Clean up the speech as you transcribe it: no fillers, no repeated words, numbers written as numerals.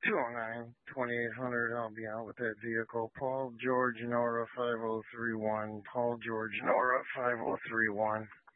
209-2800, I'll be out with that vehicle. Paul George Nora 5031. Paul George Nora 5031.